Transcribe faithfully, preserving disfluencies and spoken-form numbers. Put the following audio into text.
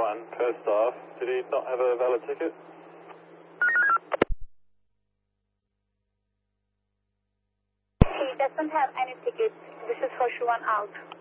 one, first off, did he not have a valid ticket? He doesn't have any tickets. This is for Shuan out.